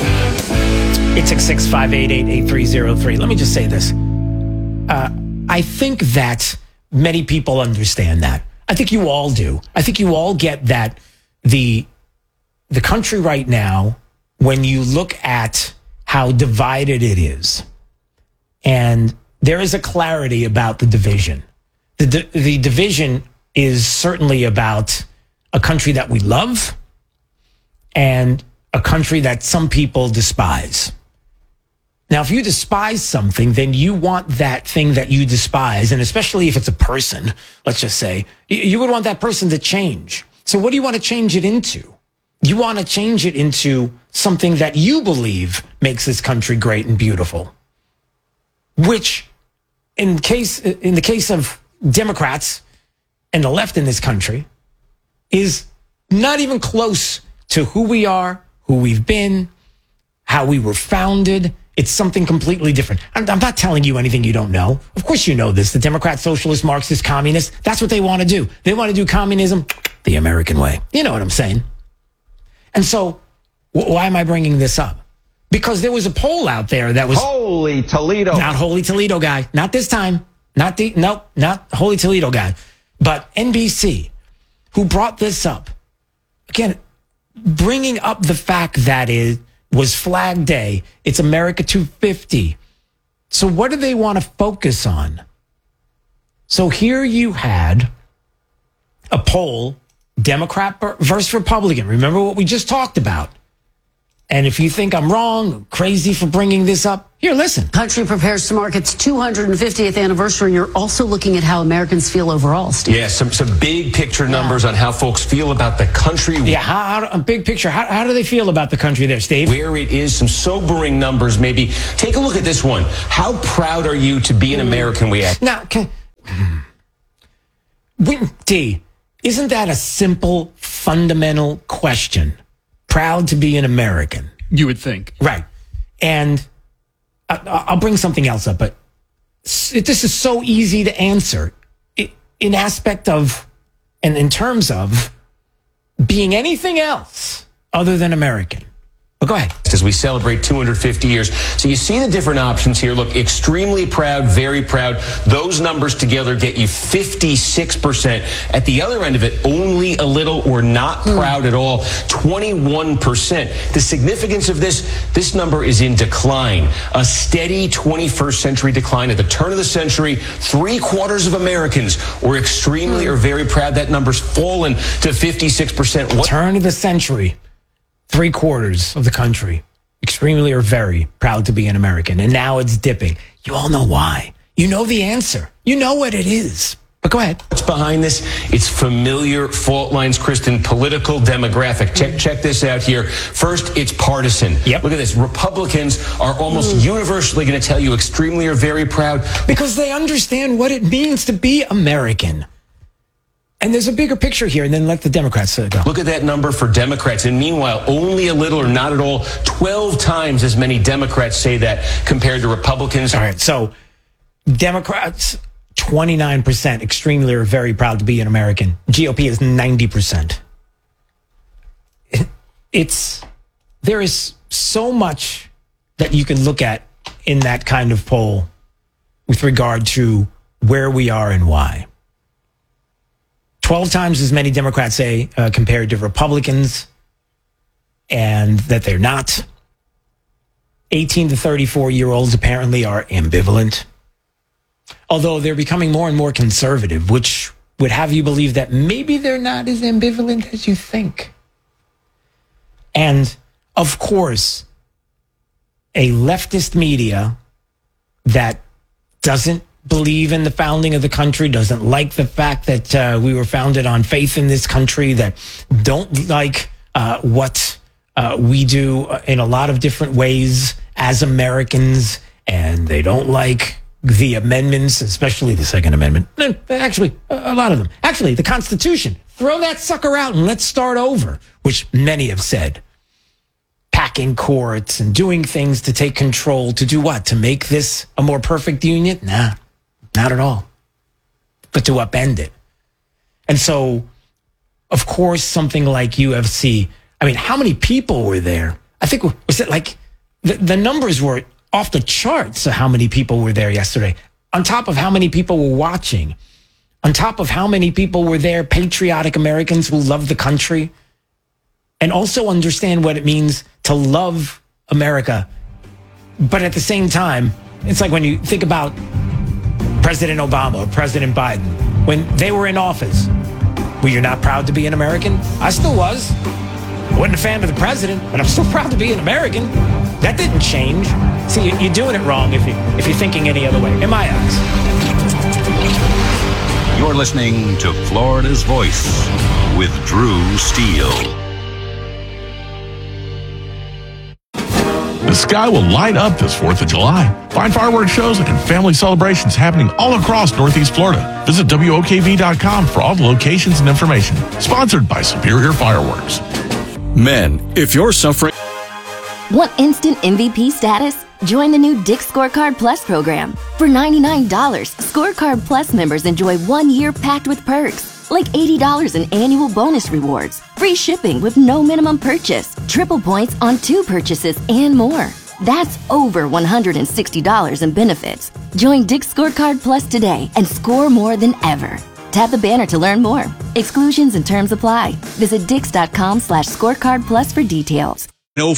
866-588-8303. Let me just say this. I think that many people understand that. I think you all do. I think you all get that the country right now, when you look at how divided it is, and there is a clarity about the division. The division is certainly about a country that we love and a country that some people despise. Now, if you despise something, then you want that thing that you despise, and especially if it's a person, let's just say, you would want that person to change. So what do you want to change it into? You want to change it into something that you believe makes this country great and beautiful, which in the case of Democrats and the left in this country is not even close to who we are, who we've been, how we were founded. It's something completely different. I'm not telling you anything you don't know. Of course you know this. The Democrat, socialist, Marxist, communist, that's what they want to do. They want to do communism the American way. You know what I'm saying? And so why am I bringing this up? Because there was a poll out there that was...
Holy Toledo.
Not Holy Toledo guy. Not this time. Not Holy Toledo guy. But NBC, who brought this up. Again, bringing up the fact that it was Flag Day. It's America 250. So what do they want to focus on? So here you had a poll, Democrat versus Republican. Remember what we just talked about. And if you think I'm wrong, crazy for bringing this up, here, listen.
Country prepares to mark its 250th anniversary. You're also looking at how Americans feel overall, Steve.
Yeah, some big picture numbers on how folks feel about the country.
Yeah, how big picture. How do they feel about the country there, Steve?
Where it is, some sobering numbers maybe. Take a look at this one. How proud are you to be an American, we ask?
Now, D, isn't that a simple, fundamental question? Proud to be an American.
You would think.
Right. And I'll bring something else up, but this is so easy to answer in aspect of, and in terms of being anything else other than American. But go ahead.
As we celebrate 250 years. So you see the different options here. Look, extremely proud, very proud. Those numbers together get you 56%. At the other end of it, only a little or not proud at all, 21%. The significance of this number is in decline. A steady 21st century decline. At the turn of the century, 3/4 of Americans were extremely or very proud. That number's fallen to 56%.
Turn of the century. 3/4 of the country, extremely or very proud to be an American. And now it's dipping. You all know why. You know the answer. You know what it is. But go ahead.
What's behind this? It's familiar fault lines, Kristen, political demographic. Check this out here. First, it's partisan.
Yep.
Look at this. Republicans are almost universally going to tell you extremely or very proud.
Because they understand what it means to be American. And there's a bigger picture here, and then let the Democrats go.
Look at that number for Democrats. And meanwhile, only a little or not at all, 12 times as many Democrats say that compared to Republicans.
All right, so Democrats, 29%, extremely or very proud to be an American. GOP is 90%. There is so much that you can look at in that kind of poll with regard to where we are and why. 12 times as many Democrats say compared to Republicans, and that they're not. 18 to 34-year-olds apparently are ambivalent, although they're becoming more and more conservative, which would have you believe that maybe they're not as ambivalent as you think. And, of course, a leftist media that doesn't believe in the founding of the country, doesn't like the fact that we were founded on faith in this country, that don't like what we do in a lot of different ways as Americans, and they don't like the amendments, especially the Second Amendment. Actually, a lot of them. Actually, the Constitution. Throw that sucker out and let's start over, which many have said. Packing courts and doing things to take control, to do what? To make this a more perfect union? Nah. Not at all, but to upend it. And so, of course, something like UFC, I mean, how many people were there? I think, was it like, the numbers were off the charts of how many people were there yesterday, on top of how many people were watching, on top of how many people were there, patriotic Americans who love the country, and also understand what it means to love America. But at the same time, it's like when you think about President Obama or President Biden, when they were in office, were you not proud to be an American? I still was. I wasn't a fan of the president, but I'm still proud to be an American. That didn't change. See, you're doing it wrong if you're thinking any other way, in my eyes.
You're listening to Florida's Voice with Drew Steele.
The sky will light up this 4th of July. Find fireworks shows and family celebrations happening all across Northeast Florida. Visit WOKV.com for all the locations and information. Sponsored by Superior Fireworks.
Men, if you're suffering...
Want instant MVP status? Join the new Dick's Scorecard Plus program. For $99, Scorecard Plus members enjoy 1 year packed with perks, like $80 in annual bonus rewards, free shipping with no minimum purchase, triple points on 2 purchases, and more. That's over $160 in benefits. Join Dick's Scorecard Plus today and score more than ever. Tap the banner to learn more. Exclusions and terms apply. Visit Dix.com/scorecard plus for details.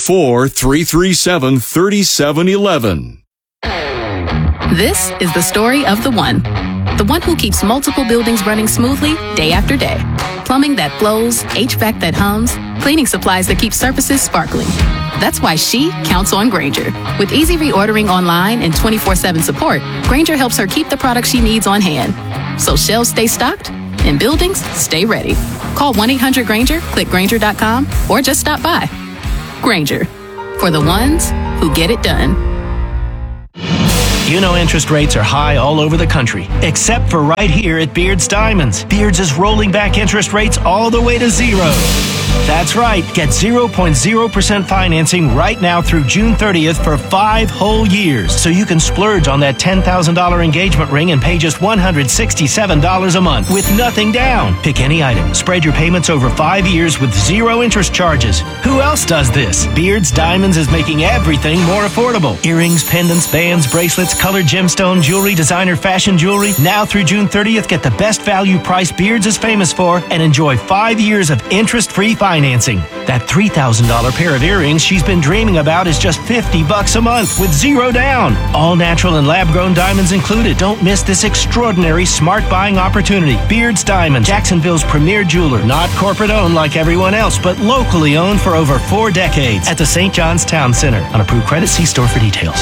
04-337-3711.
This is the story of the one who keeps multiple buildings running smoothly day after day. Plumbing that flows, HVAC that hums, cleaning supplies that keep surfaces sparkling. That's why she counts on Grainger. With easy reordering online and 24/7 support, Grainger helps her keep the products she needs on hand. So shelves stay stocked and buildings stay ready. Call 1-800-GRAINGER, click Grainger.com, or just stop by. Grainger, for the ones who get it done.
You know interest rates are high all over the country, except for right here at Beards Diamonds. Beards is rolling back interest rates all the way to zero. That's right. Get 0.0% financing right now through June 30th for 5 whole years. So you can splurge on that $10,000 engagement ring and pay just $167 a month with nothing down. Pick any item. Spread your payments over 5 years with 0 interest charges. Who else does this? Beards Diamonds is making everything more affordable. Earrings, pendants, bands, bracelets, colored gemstone jewelry, designer fashion jewelry. Now through June 30th, get the best value price Beards is famous for and enjoy 5 years of interest-free financing. That $3,000 pair of earrings she's been dreaming about is just $50 a month with 0 down. All natural and lab-grown diamonds included. Don't miss this extraordinary smart buying opportunity. Beards Diamonds, Jacksonville's premier jeweler. Not corporate owned like everyone else, but locally owned for over 4 decades. At the St. John's Town Center. On approved credit, see store for details.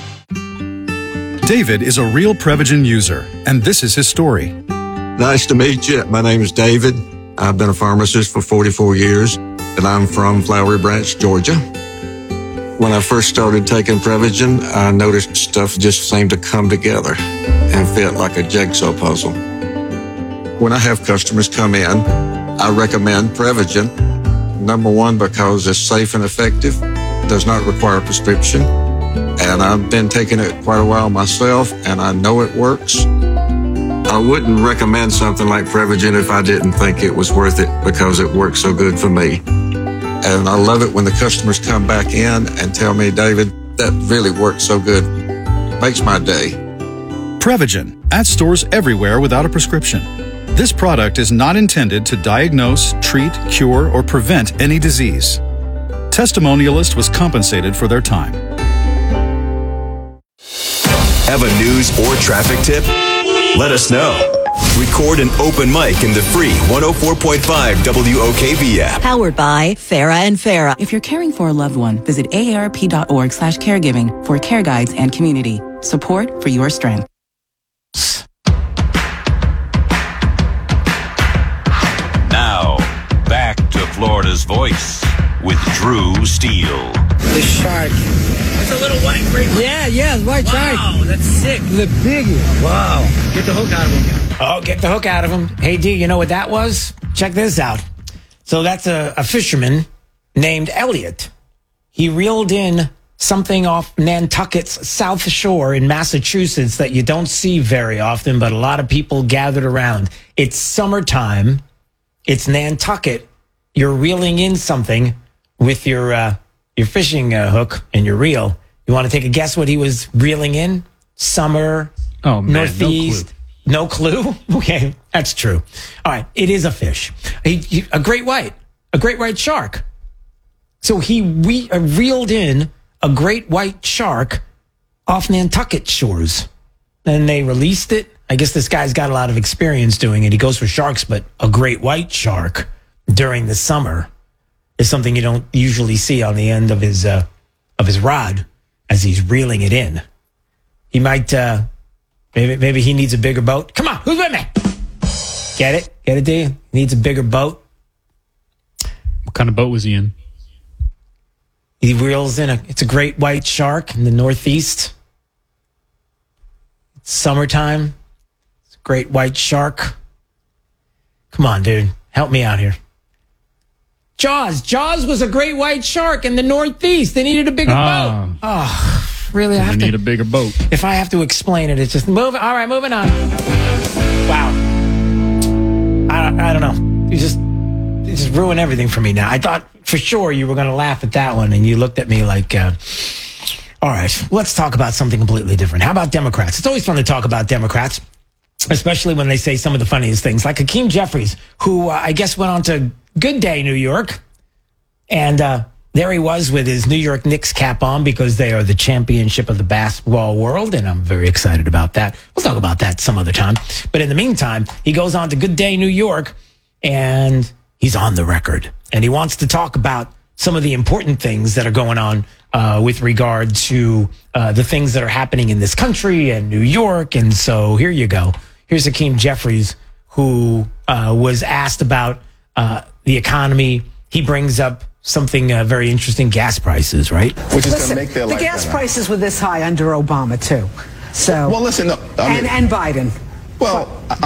David is a real Prevagen user, and this is his story.
Nice to meet you. My name is David. I've been a pharmacist for 44 years, and I'm from Flowery Branch, Georgia. When I first started taking Prevagen, I noticed stuff just seemed to come together and fit like a jigsaw puzzle. When I have customers come in, I recommend Prevagen. Number one, because it's safe and effective, does not require a prescription, and I've been taking it quite a while myself, and I know it works. I wouldn't recommend something like Prevagen if I didn't think it was worth it because it works so good for me. And I love it when the customers come back in and tell me, David, that really works so good. Makes my day.
Prevagen, at stores everywhere without a prescription. This product is not intended to diagnose, treat, cure, or prevent any disease. Testimonialist was compensated for their time.
Have a news or traffic tip? Let us know. Record an open mic in the free 104.5 WOKV app.
Powered by Farah and Farah. If you're caring for a loved one, visit aarp.org/caregiving for care guides and community support for your strength.
Now, back to Florida's Voice with Drew Steele.
The shark. It's a little white great. Yeah, white shark. Wow, that's sick. The biggest. Wow. Get the hook out of him.
Oh, get the hook out of him. Hey, D, you know what that was? Check this out. So that's a fisherman named Elliot. He reeled in something off Nantucket's South Shore in Massachusetts that you don't see very often, but a lot of people gathered around. It's summertime. It's Nantucket. You're reeling in something with your fishing hook and your reel. You want to take a guess what he was reeling in? Summer, Northeast. No clue? Okay, that's true. All right, it is a fish. A great white shark. So he reeled in a great white shark off Nantucket shores. Then they released it. I guess this guy's got a lot of experience doing it. He goes for sharks, but a great white shark during the summer is something you don't usually see on the end of his rod as he's reeling it in. He might, maybe he needs a bigger boat. Come on, who's with me? Get it, D? He needs a bigger boat.
What kind of boat was he in?
He reels in it's a great white shark in the Northeast. It's summertime. It's a great white shark. Come on, dude. Help me out here. Jaws. Jaws was a great white shark in the Northeast. They needed a bigger boat. Oh, really?
I need a bigger boat.
If I have to explain it, it's just moving. All right, moving on. Wow. I don't know. You just ruin everything for me now. I thought for sure you were going to laugh at that one, and you looked at me like, all right, let's talk about something completely different. How about Democrats? It's always fun to talk about Democrats, especially when they say some of the funniest things, like Hakeem Jeffries, who I guess went on to Good Day New York, and there he was with his New York Knicks cap on because they are the championship of the basketball world, and I'm very excited about that. We'll talk about that some other time. But in the meantime, he goes on to Good Day New York, and he's on the record. And he wants to talk about some of the important things that are going on with regard to the things that are happening in this country and New York. And so here you go. Here's Hakeem Jeffries, who was asked about the economy. He brings up something very interesting, gas prices, right?
Which is going to make their life better. The gas prices were this high under Obama, too. So, well, listen, no, and Biden. Well,